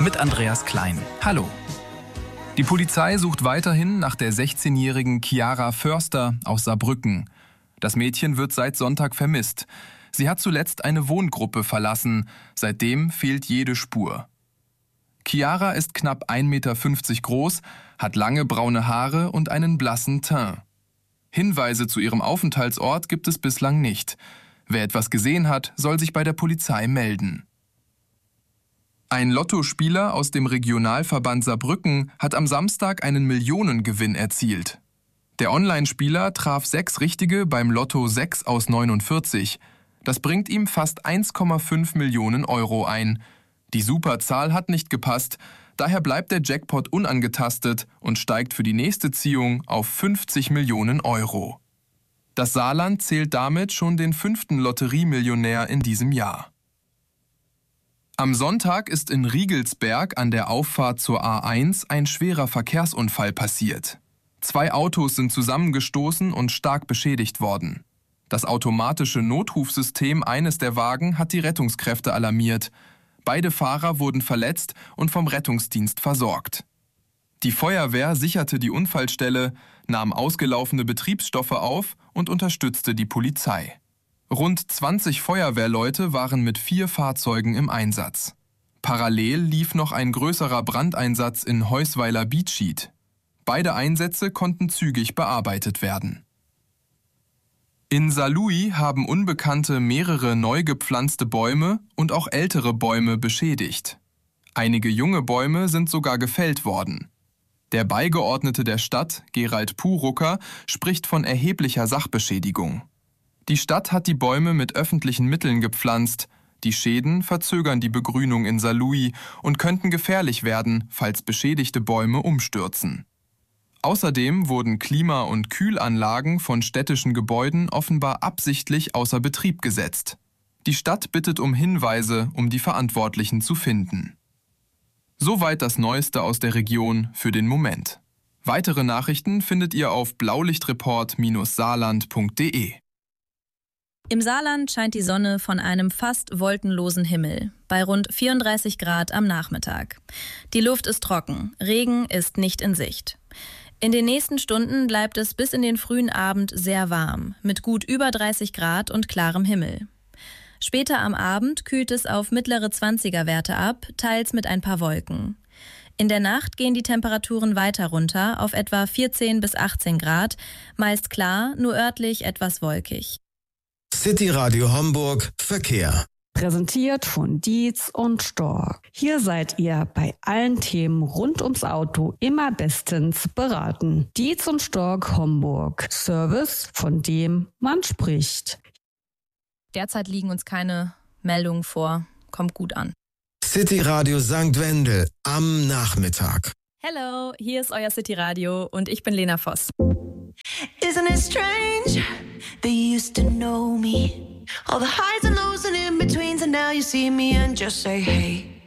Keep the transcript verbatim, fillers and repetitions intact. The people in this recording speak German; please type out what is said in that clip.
mit Andreas Klein. Hallo. Die Polizei sucht weiterhin nach der sechzehnjährigen Chiara Förster aus Saarbrücken. Das Mädchen wird seit Sonntag vermisst. Sie hat zuletzt eine Wohngruppe verlassen. Seitdem fehlt jede Spur. Chiara ist knapp ein Meter fünfzig groß, hat lange braune Haare und einen blassen Teint. Hinweise zu ihrem Aufenthaltsort gibt es bislang nicht. Wer etwas gesehen hat, soll sich bei der Polizei melden. Ein Lottospieler aus dem Regionalverband Saarbrücken hat am Samstag einen Millionengewinn erzielt. Der Online-Spieler traf sechs Richtige beim Lotto sechs aus neunundvierzig. Das bringt ihm fast eins Komma fünf Millionen Euro ein. Die Superzahl hat nicht gepasst, daher bleibt der Jackpot unangetastet und steigt für die nächste Ziehung auf fünfzig Millionen Euro. Das Saarland zählt damit schon den fünften Lotteriemillionär in diesem Jahr. Am Sonntag ist in Riegelsberg an der Auffahrt zur A eins ein schwerer Verkehrsunfall passiert. Zwei Autos sind zusammengestoßen und stark beschädigt worden. Das automatische Notrufsystem eines der Wagen hat die Rettungskräfte alarmiert. Beide Fahrer wurden verletzt und vom Rettungsdienst versorgt. Die Feuerwehr sicherte die Unfallstelle, nahm ausgelaufene Betriebsstoffe auf und unterstützte die Polizei. Rund zwanzig Feuerwehrleute waren mit vier Fahrzeugen im Einsatz. Parallel lief noch ein größerer Brandeinsatz in Heusweiler-Biedschied. Beide Einsätze konnten zügig bearbeitet werden. In Saarlouis haben Unbekannte mehrere neu gepflanzte Bäume und auch ältere Bäume beschädigt. Einige junge Bäume sind sogar gefällt worden. Der Beigeordnete der Stadt, Gerald Purucker, spricht von erheblicher Sachbeschädigung. Die Stadt hat die Bäume mit öffentlichen Mitteln gepflanzt. Die Schäden verzögern die Begrünung in Saarlouis und könnten gefährlich werden, falls beschädigte Bäume umstürzen. Außerdem wurden Klima- und Kühlanlagen von städtischen Gebäuden offenbar absichtlich außer Betrieb gesetzt. Die Stadt bittet um Hinweise, um die Verantwortlichen zu finden. Soweit das Neueste aus der Region für den Moment. Weitere Nachrichten findet ihr auf blaulichtreport Bindestrich saarland Punkt de. Im Saarland scheint die Sonne von einem fast wolkenlosen Himmel, bei rund vierunddreißig Grad am Nachmittag. Die Luft ist trocken, Regen ist nicht in Sicht. In den nächsten Stunden bleibt es bis in den frühen Abend sehr warm, mit gut über dreißig Grad und klarem Himmel. Später am Abend kühlt es auf mittlere zwanziger-Werte ab, teils mit ein paar Wolken. In der Nacht gehen die Temperaturen weiter runter auf etwa vierzehn bis achtzehn Grad, meist klar, nur örtlich etwas wolkig. City Radio Homburg Verkehr. Präsentiert von Dietz und Stork. Hier seid ihr bei allen Themen rund ums Auto immer bestens beraten. Dietz und Stork Homburg. Service, von dem man spricht. Derzeit liegen uns keine Meldungen vor. Kommt gut an. City Radio Sankt Wendel am Nachmittag. Hello, hier ist euer City Radio und ich bin Lena Voss. Isn't it strange? They used to know me. All the highs and lows and in-betweens, and now you see me and just say hey.